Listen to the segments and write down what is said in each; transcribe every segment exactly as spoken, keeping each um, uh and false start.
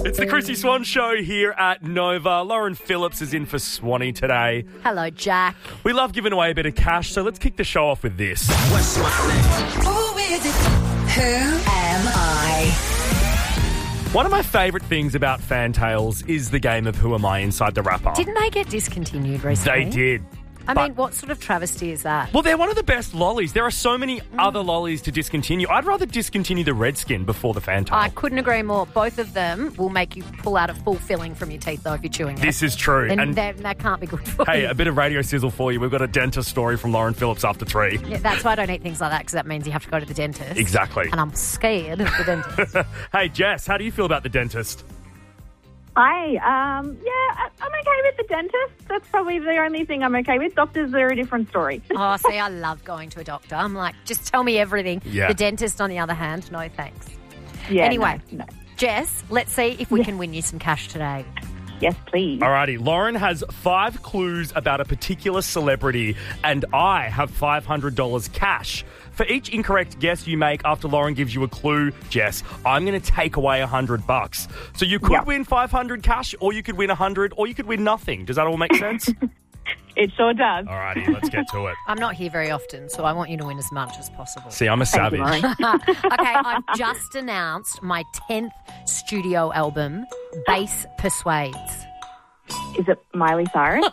It's the Chrissy Swan Show here at Nova. Lauren Phillips is in for Swanee today. Hello, Jack. We love giving away a bit of cash, so let's kick the show off with this. What's my name? Who is it? Who am I? One of my favourite things about Fantails is the game of Who Am I Inside the Wrapper. Didn't they get discontinued recently? They did. I but- mean, what sort of travesty is that? Well, they're one of the best lollies. There are so many other lollies to discontinue. I'd rather discontinue the Redskin before the Fantail. I couldn't agree more. Both of them will make you pull out a full filling from your teeth, though, if you're chewing it. This is true. And, And that, that can't be good for hey, you. a bit of radio sizzle for you. We've got a dentist story from Lauren Phillips after three. Yeah, that's why I don't eat things like that, because that means you have to go to the dentist. Exactly. And I'm scared of the dentist. Hey, Jess, how do you feel about the dentist? Hi. Um, yeah, I- I'm okay with the dentist. That's probably the only thing I'm okay with. Doctors are a different story. Oh, see, I love going to a doctor. I'm like, just tell me everything. Yeah. The dentist, on the other hand, no thanks. Yeah. Anyway. no, no. Jess, let's see if we can win you some cash today. Yes, please. Alrighty, Lauren has five clues about a particular celebrity, and I have five hundred dollars cash. For each incorrect guess you make after Lauren gives you a clue, Jess, I'm going to take away one hundred bucks. So you could Yep. win five hundred cash, or you could win one hundred, or you could win nothing. Does that all make sense? It sure does. Alrighty, let's get to it. I'm not here very often, so I want you to win as much as possible. See, I'm a Thank you, savage. Lauren. Okay, I've just announced my tenth studio album, Bass Persuades. Is it Miley Cyrus?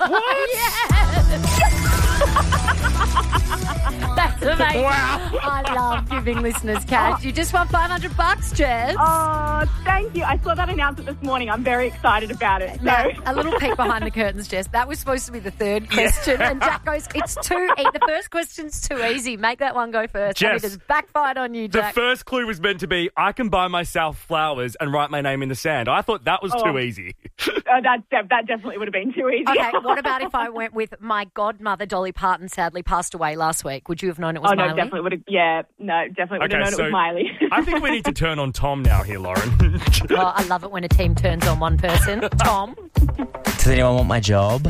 That's amazing. Wow. I love giving listeners cash. You just won five hundred bucks, Jess. Oh, thank you. I saw that announcement this morning. I'm very excited about it. So. Now, a little peek behind the curtains, Jess. That was supposed to be the third question, and Jack goes, "It's too. E- the first question's too easy. Make that one go first." Jess, and it has backfired on you, The Jack. first clue was meant to be, I can buy myself flowers and write my name in the sand. I thought that was Oh. too easy. Uh, that, that that definitely would have been too easy. Okay, what about if I went with my godmother, Dolly Parton, sadly passed away last week? Would you have known it was Oh, no, Miley? definitely would have. Yeah, no, definitely would have Okay, known so it was Miley. I think we need to turn on Tom now here, Lauren. Oh, I love it when a team turns on one person. Tom? Does anyone want my job?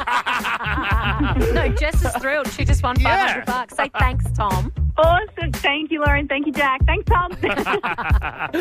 No, Jess is thrilled. She just won five hundred Yeah. bucks. Say thanks, Tom. Awesome. Thank you, Lauren. Thank you, Jack. Thanks, Tom.